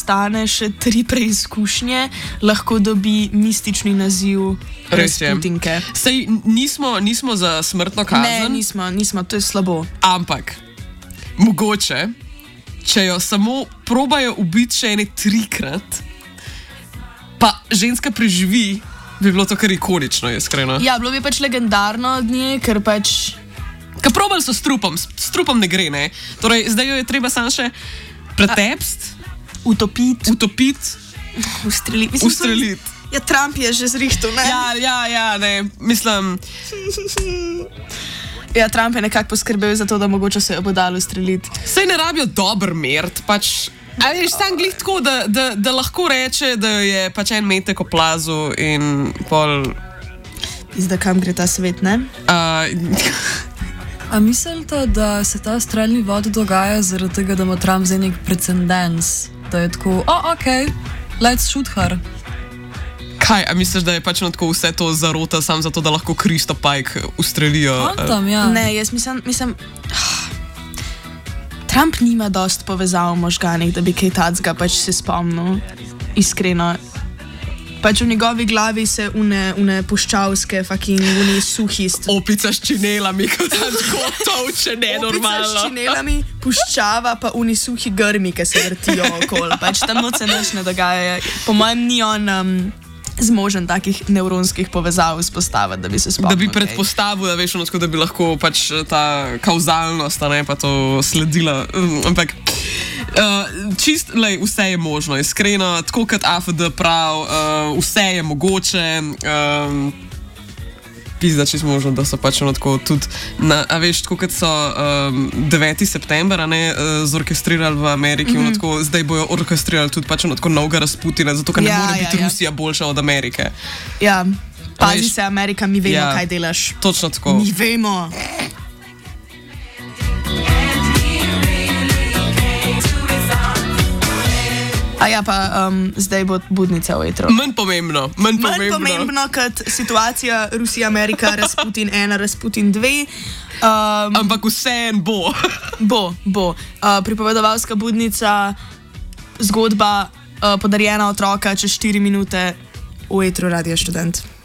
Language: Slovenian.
prestane še 3 preizkušnje, lahko dobi mistični naziv Rasputinke. Sej nismo za smrtno kazen. Ne, nismo, to je slabo. Ampak, mogoče, če jo samo probajo ubiti še 3-krat, pa ženska preživi, bi bilo to kar ikonično, iskreno. Ja, bilo bi pač legendarno od nje, ker pač... Kaj probali so s trupom ne gre, ne? Torej, zdaj jo je treba samo še pretepst, utopiti, ustreliti. Ja, Trump je že zrihtel, ne? Ja, ne, mislim... Ja, Trump je nekako poskrbel za to, da mogoče se jo bo dalo ustreliti. Sej ne rabijo dober mert, pač... A veš, sam glih tako, da lahko reče, da je pač en metek oplazil in pol... Zdaj, kam gre ta svet, ne? A mislite, da se ta streljni vod dogaja zaradi tega, da ima Trump zdaj nek precedens? Da je tako, ok, let's shoot her. Kaj, a misliš, da je pač tako vse to zarota samo zato, da lahko Kristo Pike ustrelijo? Tam, ja. Ne, jaz mislim... Trump nima dost povezav v možganih, da bi kaj tacga pač se spomnil. Iskreno. Pač v njegovi glavi se une puščavske, une suhi... Opica s činelami, kot tako tovče, nenormalno. Opica s činelami, puščava pa uni suhi grmi, ki se vrtijo okoli. Pač tam se nič ne dogaja. Po mojem ni on zmožen takih nevronskih povezav vzpostaviti, da bi se spomnil. Da bi predpostavil, da veš, da bi lahko pač ta kauzalnost, ne, pa to sledila. Ampak... vse je možno, iskreno, tako kot AFD prav, vse je mogoče, pizda, čisto možno, da so pač tako tudi, a veš, tako kot so 9. september, zorkestrirali v Ameriki, tako, zdaj bojo orkestrirali tudi pač tako novega Rasputina, zato ker ne more biti Rusija boljša od Amerike. Ja, pazi se Amerika, mi vemo, kaj delaš. Točno tako. Mi vemo. A ja, pa zdaj bo budnica v etru. Manj pomembno. Manj pomembno kot situacija Rusija-Amerika, Rasputin 1, Rasputin 2. Ampak vseeno bo. Bo. Pripovedovalska budnica, zgodba podarjena otroka čez 4 minute v etru Radia Študent.